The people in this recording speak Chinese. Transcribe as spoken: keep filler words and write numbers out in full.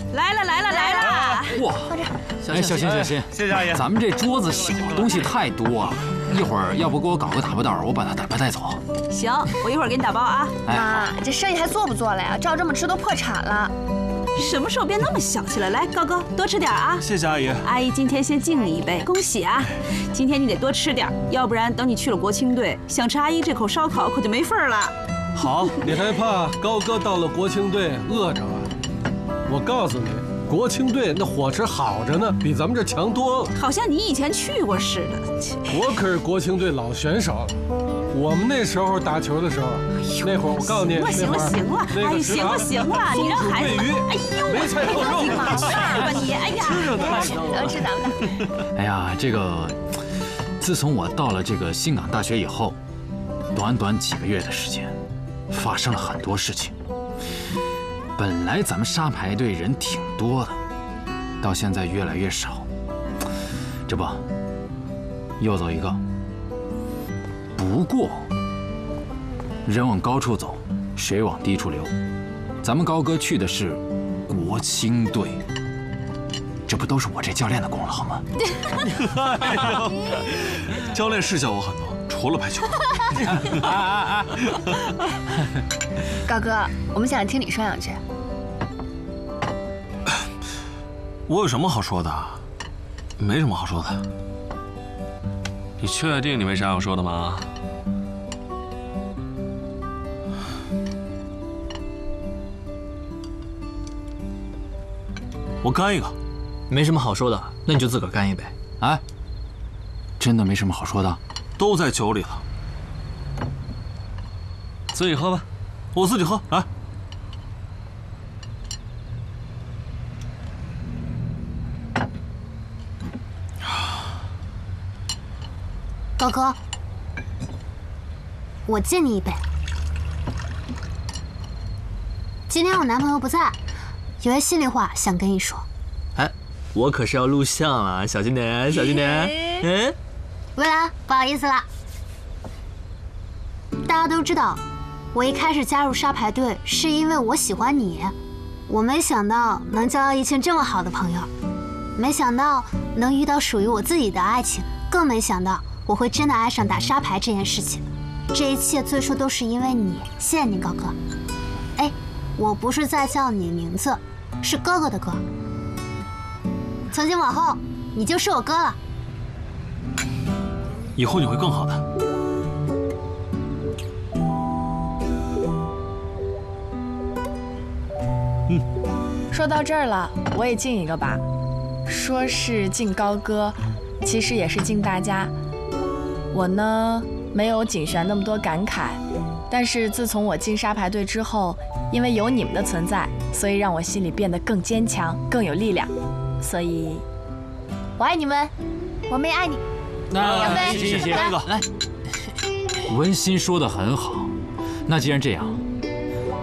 来了来了来了！ 哇，哎，小心小心， 谢谢阿姨。 咱们这桌子小，东西太多了，一会儿要不给我搞个打包袋，我把它打包带走。 行，我一会儿给你打包啊。 妈，这生意还做不做了呀？照这么吃都破产了。 什么时候变那么小气了？来，高哥多吃点啊！ 谢谢阿姨。 阿姨今天先敬你一杯，恭喜啊！今天你得多吃点，要不然等你去了国青队，想吃阿姨这口烧烤可就没份儿了。 好， 你还怕高哥到了国青队饿着啊？我告诉你，国青队那伙食好着呢，比咱们这强多了。 好像你以前去过似的。 我可是国青队老选手了。我们那时候打球的时候，那会儿我告诉你， 行了行了行了，哎行了行了，你让孩子，哎呦， 梅菜扣肉， 你管事儿吧你，哎呀， 吃着呢， 咱们吃咱们的。 哎呀，这个，自从我到了这个新港大学以后，短短几个月的时间，发生了很多事情。本来咱们沙排队人挺多的，到现在越来越少。这不，又走一个。不过，人往高处走，水往低处流。咱们高哥去的是国青队，这不都是我这教练的功劳吗？ 教练是教我很多，除了排球。 高哥，我们想听你说两句。 我有什么好说的？没什么好说的。 你确定你没啥要说的吗？ 我干一个。 没什么好说的，那你就自个儿干一杯。 哎，真的没什么好说的， 都在酒里了， 自己喝吧。 我自己喝。来。 高哥，我敬你一杯。今天我男朋友不在，有些心里话想跟你说。 哎，我可是要录像了，小心点，小心点。嗯， 蔚蓝，不好意思啦。大家都知道，我一开始加入沙排队是因为我喜欢你，我没想到能交到一群这么好的朋友，没想到能遇到属于我自己的爱情，更没想到我会真的爱上打沙排这件事情。这一切最初都是因为你，谢谢你，高哥。哎，我不是在叫你名字，是哥哥的哥。从今往后，你就是我哥了。 以后你会更好的。 嗯，说到这儿了，我也敬一个吧。说是敬高哥，其实也是敬大家。我呢，没有景璇那么多感慨，但是自从我进沙排队之后，因为有你们的存在，所以让我心里变得更坚强，更有力量。所以，我爱你们，我们也爱你。 那干杯！ 谢谢谢谢， 来来，文心说的很好。那既然这样，